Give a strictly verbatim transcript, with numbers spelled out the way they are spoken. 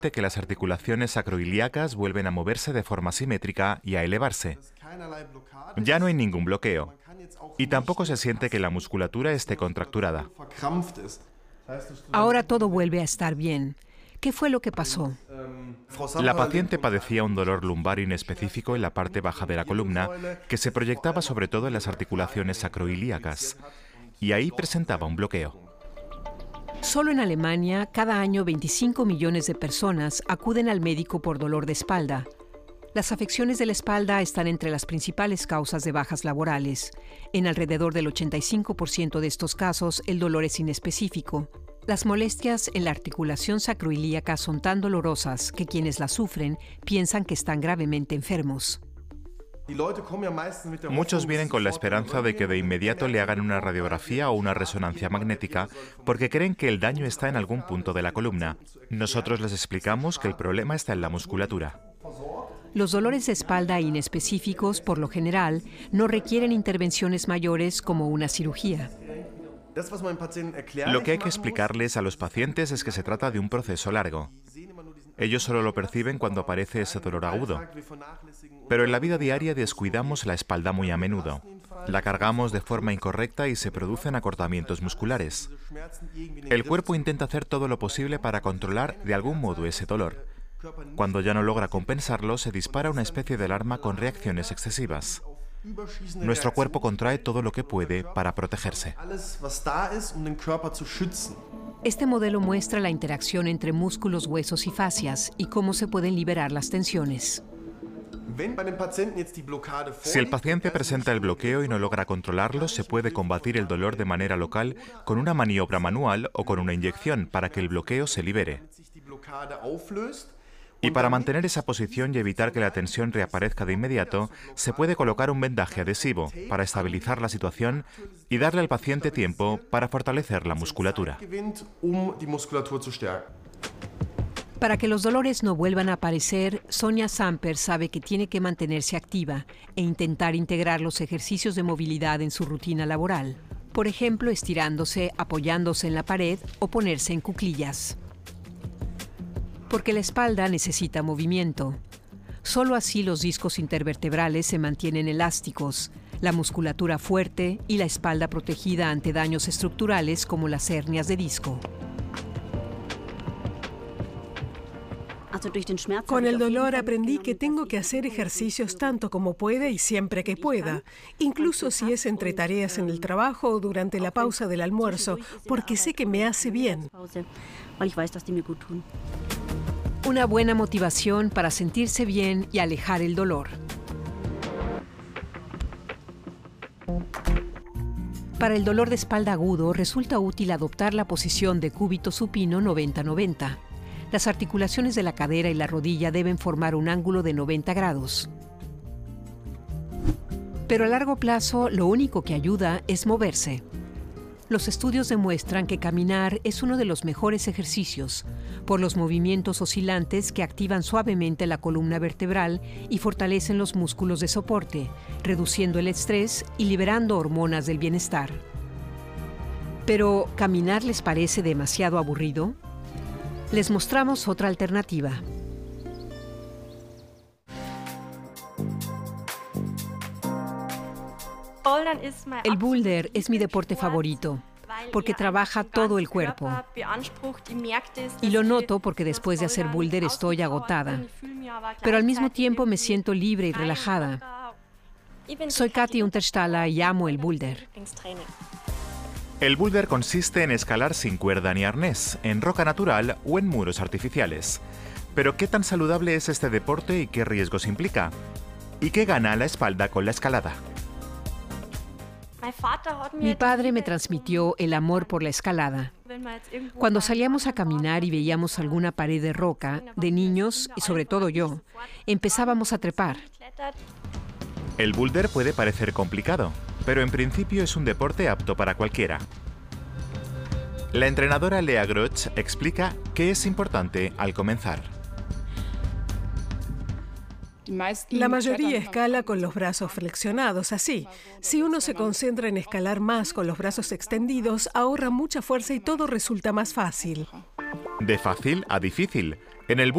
que las articulaciones sacroiliacas vuelven a moverse de forma simétrica y a elevarse. Ya no hay ningún bloqueo. Y tampoco se siente que la musculatura esté contracturada. Ahora todo vuelve a estar bien. ¿Qué fue lo que pasó? La paciente padecía un dolor lumbar inespecífico en la parte baja de la columna que se proyectaba sobre todo en las articulaciones sacroiliacas. Y ahí presentaba un bloqueo. Solo en Alemania, cada año veinticinco millones de personas acuden al médico por dolor de espalda. Las afecciones de la espalda están entre las principales causas de bajas laborales. En alrededor del ochenta y cinco por ciento de estos casos, el dolor es inespecífico. Las molestias en la articulación sacroilíaca son tan dolorosas que quienes las sufren piensan que están gravemente enfermos. Muchos vienen con la esperanza de que de inmediato le hagan una radiografía o una resonancia magnética porque creen que el daño está en algún punto de la columna. Nosotros les explicamos que el problema está en la musculatura. Los dolores de espalda inespecíficos, por lo general, no requieren intervenciones mayores como una cirugía. Lo que hay que explicarles a los pacientes es que se trata de un proceso largo. Ellos solo lo perciben cuando aparece ese dolor agudo. Pero en la vida diaria descuidamos la espalda muy a menudo. La cargamos de forma incorrecta y se producen acortamientos musculares. El cuerpo intenta hacer todo lo posible para controlar de algún modo ese dolor. Cuando ya no logra compensarlo, se dispara una especie de alarma con reacciones excesivas. Nuestro cuerpo contrae todo lo que puede para protegerse. Este modelo muestra la interacción entre músculos, huesos y fascias y cómo se pueden liberar las tensiones. Si el paciente presenta el bloqueo y no logra controlarlo, se puede combatir el dolor de manera local con una maniobra manual o con una inyección para que el bloqueo se libere. Y para mantener esa posición y evitar que la tensión reaparezca de inmediato, se puede colocar un vendaje adhesivo para estabilizar la situación y darle al paciente tiempo para fortalecer la musculatura. Para que los dolores no vuelvan a aparecer, Sonia Samper sabe que tiene que mantenerse activa e intentar integrar los ejercicios de movilidad en su rutina laboral. Por ejemplo, estirándose, apoyándose en la pared o ponerse en cuclillas. Porque la espalda necesita movimiento. Solo así los discos intervertebrales se mantienen elásticos, la musculatura fuerte y la espalda protegida ante daños estructurales como las hernias de disco. Con el dolor aprendí que tengo que hacer ejercicios tanto como pueda y siempre que pueda, incluso si es entre tareas en el trabajo o durante la pausa del almuerzo, porque sé que me hace bien. Una buena motivación para sentirse bien y alejar el dolor. Para el dolor de espalda agudo, resulta útil adoptar la posición de cúbito supino noventa noventa. Las articulaciones de la cadera y la rodilla deben formar un ángulo de noventa grados. Pero a largo plazo, lo único que ayuda es moverse. Los estudios demuestran que caminar es uno de los mejores ejercicios, por los movimientos oscilantes que activan suavemente la columna vertebral y fortalecen los músculos de soporte, reduciendo el estrés y liberando hormonas del bienestar. Pero, ¿caminar les parece demasiado aburrido? Les mostramos otra alternativa. El boulder es mi deporte favorito, porque trabaja todo el cuerpo. Y lo noto porque después de hacer boulder estoy agotada. Pero al mismo tiempo me siento libre y relajada. Soy Katy Unterstaller y amo el boulder. El boulder consiste en escalar sin cuerda ni arnés, en roca natural o en muros artificiales. Pero ¿qué tan saludable es este deporte y qué riesgos implica? ¿Y qué gana la espalda con la escalada? Mi padre me transmitió el amor por la escalada. Cuando salíamos a caminar y veíamos alguna pared de roca, de niños, y sobre todo yo, empezábamos a trepar. El boulder puede parecer complicado, pero en principio es un deporte apto para cualquiera. La entrenadora Lea Groch explica qué es importante al comenzar. La mayoría escala con los brazos flexionados, así. Si uno se concentra en escalar más con los brazos extendidos, ahorra mucha fuerza y todo resulta más fácil. De fácil a difícil. En el